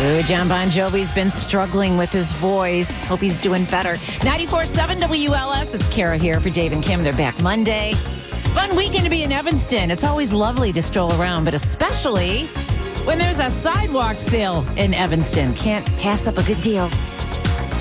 Ooh, John Bon Jovi's been struggling with his voice. Hope he's doing better. 94.7 WLS. It's Kara here for Dave and Kim. They're back Monday. Fun weekend to be in Evanston. It's always lovely to stroll around, but especially when there's a sidewalk sale in Evanston. Can't pass up a good deal.